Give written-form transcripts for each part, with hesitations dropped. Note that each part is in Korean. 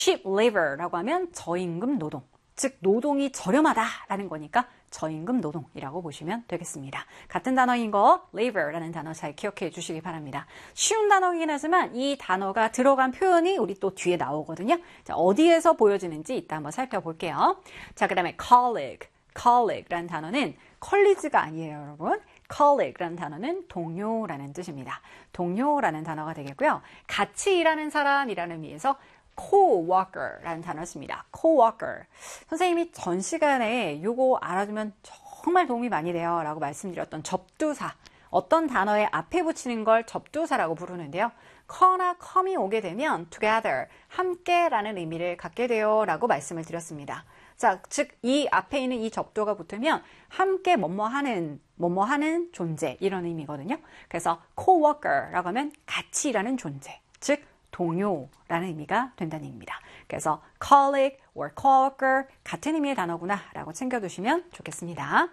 cheap labor라고 하면 저임금 노동, 즉 노동이 저렴하다라는 거니까 저임금 노동이라고 보시면 되겠습니다. 같은 단어인 거 labor라는 단어 잘 기억해 주시기 바랍니다. 쉬운 단어이긴 하지만 이 단어가 들어간 표현이 우리 또 뒤에 나오거든요. 자, 어디에서 보여지는지 이따 한번 살펴볼게요. 자, 그 다음에 colleague라는 단어는 colleague가 아니에요, 여러분. colleague라는 단어는 동료라는 뜻입니다. 동료라는 단어가 되겠고요. 같이 일하는 사람이라는 의미에서 coworker라는 단어를 씁니다. coworker. 선생님이 전 시간에 요거 알아두면 정말 도움이 많이 돼요 라고 말씀드렸던 접두사. 어떤 단어의 앞에 붙이는 걸 접두사라고 부르는데요. 커나 com이 오게 되면 together, 함께라는 의미를 갖게 돼요 라고 말씀을 드렸습니다. 자, 즉 이 앞에 있는 이 접두가 붙으면 함께 뭐뭐하는 존재 이런 의미거든요. 그래서 coworker라고 하면 같이 일하는 존재, 즉 동료라는 의미가 된다는 얘기입니다. 그래서 colleague or coworker 같은 의미의 단어구나 라고 챙겨두시면 좋겠습니다.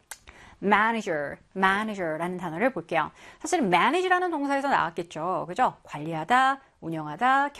manager라는 단어를 볼게요. 사실 manage라는 동사에서 나왔겠죠. 그죠? 관리하다, 운영하다,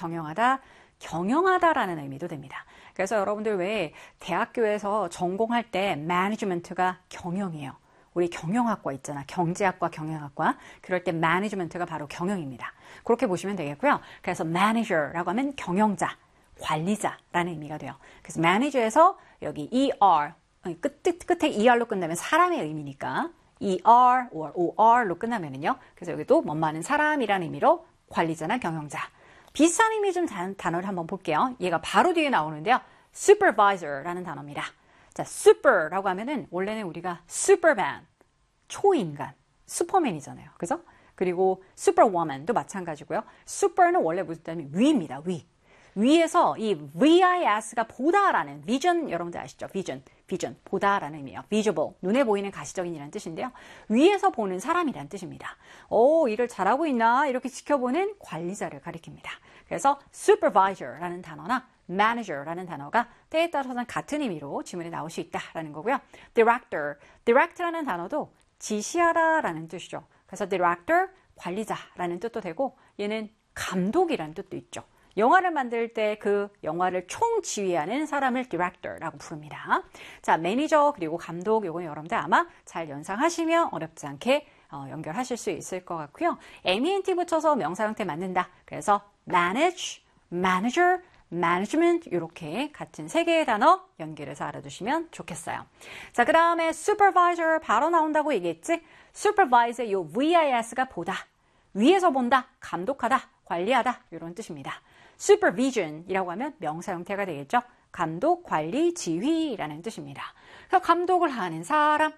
경영하다라는 의미도 됩니다. 그래서 여러분들 왜 대학교에서 전공할 때 management가 경영이에요. 우리 경영학과 있잖아. 경제학과, 경영학과. 그럴 때 management가 바로 경영입니다. 그렇게 보시면 되겠고요. 그래서 manager라고 하면 경영자, 관리자라는 의미가 돼요. 그래서 manager에서 여기 ER, 끝에 ER로 끝나면 사람의 의미니까 ER or OR로 끝나면은요. 그래서 여기도 뭐뭐하는 사람이라는 의미로 관리자나 경영자. 비슷한 의미 좀 단어를 한번 볼게요. 얘가 바로 뒤에 나오는데요. supervisor라는 단어입니다. 자, super라고 하면은 원래는 우리가 superman, 초인간, 슈퍼맨이잖아요. 그죠? 그리고 superwoman도 마찬가지고요. super는 원래 무슨 뜻이냐면 위입니다. 위에서 이 vis가 보다라는 vision 여러분들 아시죠? vision 보다라는 의미예요. visible 눈에 보이는 가시적인이라는 뜻인데요. 위에서 보는 사람이라는 뜻입니다. 오, 일을 잘하고 있나 이렇게 지켜보는 관리자를 가리킵니다. 그래서 supervisor라는 단어나 manager라는 단어가 때에 따라서는 같은 의미로 지문에 나올 수 있다라는 거고요. director라는 단어도 지시하다라는 뜻이죠. 그래서 director 관리자라는 뜻도 되고 얘는 감독이라는 뜻도 있죠. 영화를 만들 때 그 영화를 총지휘하는 사람을 디렉터라고 부릅니다. 자, 매니저 그리고 감독 요건 여러분들 아마 잘 연상하시면 어렵지 않게 연결하실 수 있을 것 같고요. MENT 붙여서 명사 형태 만든다. 그래서 manage, manager, management 이렇게 같은 세 개의 단어 연결해서 알아두시면 좋겠어요. 자, 그 다음에 supervisor 바로 나온다고 얘기했지? supervisor의 요 VIS가 보다, 위에서 본다, 감독하다, 관리하다 이런 뜻입니다. supervision이라고 하면 명사 형태가 되겠죠. 감독, 관리, 지휘라는 뜻입니다. 그래서 감독을 하는 사람,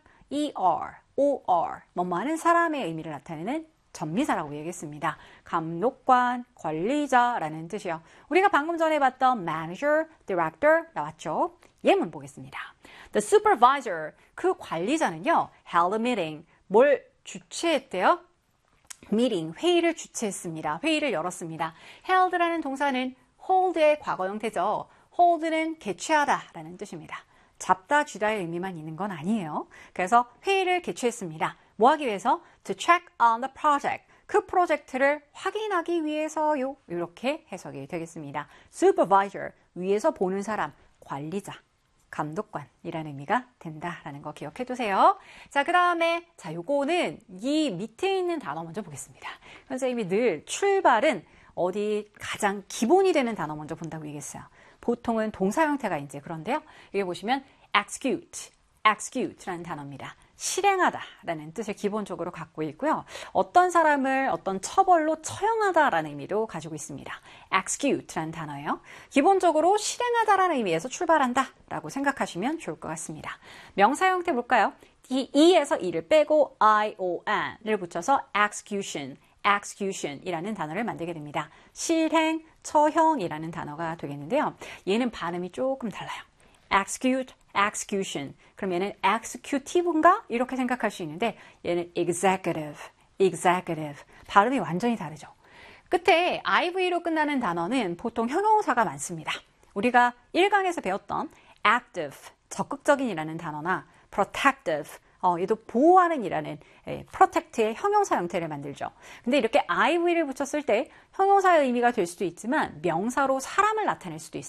OR, 뭐뭐하는 사람의 의미를 나타내는 전미사라고 얘기했습니다. 감독관, 관리자라는 뜻이요. 우리가 방금 전에 봤던 manager, director 나왔죠. 예문 보겠습니다. The supervisor, 그 관리자는요, held a meeting, 뭘 주최했대요? meeting, 회의를 주최했습니다. 회의를 열었습니다. held라는 동사는 hold의 과거 형태죠. hold는 개최하다라는 뜻입니다. 잡다, 쥐다의 의미만 있는 건 아니에요. 그래서 회의를 개최했습니다. 뭐 하기 위해서? To check on the project. 그 프로젝트를 확인하기 위해서요. 이렇게 해석이 되겠습니다. supervisor, 위에서 보는 사람, 관리자. 감독관이라는 의미가 된다라는 거 기억해 두세요. 자, 그 다음에 요거는 이 밑에 있는 단어 먼저 보겠습니다. 선생님이 늘 출발은 어디 가장 기본이 되는 단어 먼저 본다고 얘기했어요. 보통은 동사 형태가 이제 그런데요. 여기 보시면 execute라는 단어입니다. 실행하다라는 뜻을 기본적으로 갖고 있고요. 어떤 사람을 어떤 처벌로 처형하다라는 의미도 가지고 있습니다. execute라는 단어예요. 기본적으로 실행하다라는 의미에서 출발한다라고 생각하시면 좋을 것 같습니다. 명사 형태 볼까요? 이 e에서 e를 빼고 ion을 붙여서 execution이라는 단어를 만들게 됩니다. 실행, 처형이라는 단어가 되겠는데요. 얘는 발음이 조금 달라요. execution. 그럼 얘는 executive인가? 이렇게 생각할 수 있는데 얘는 executive. 발음이 완전히 다르죠. 끝에 iv로 끝나는 단어는 보통 형용사가 많습니다. 우리가 1강에서 배웠던 active, 적극적인이라는 단어나 protective, 얘도 보호하는 이라는 protect의 형용사 형태를 만들죠. 근데 이렇게 iv를 붙였을 때 형용사의 의미가 될 수도 있지만 명사로 사람을 나타낼 수도 있어요.